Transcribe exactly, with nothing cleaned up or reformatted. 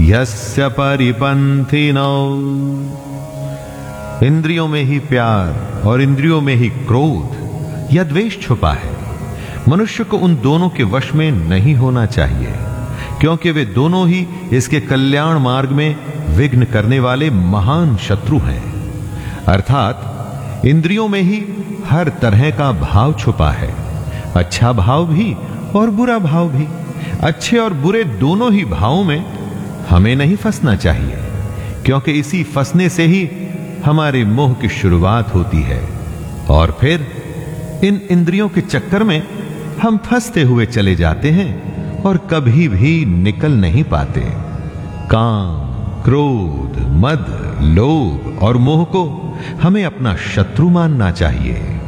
यस्य परिपन्थिनो। इंद्रियों में ही प्यार और इंद्रियों में ही क्रोध या द्वेष छुपा है। मनुष्य को उन दोनों के वश में नहीं होना चाहिए, क्योंकि वे दोनों ही इसके कल्याण मार्ग में विघ्न करने वाले महान शत्रु हैं। अर्थात इंद्रियों में ही हर तरह का भाव छुपा है, अच्छा भाव भी और बुरा भाव भी। अच्छे और बुरे दोनों ही भावों में हमें नहीं फंसना चाहिए, क्योंकि इसी फंसने से ही हमारे मोह की शुरुआत होती है और फिर इन इंद्रियों के चक्कर में हम फंसते हुए चले जाते हैं और कभी भी निकल नहीं पाते। काम, क्रोध, मद, लोभ और मोह को हमें अपना शत्रु मानना चाहिए।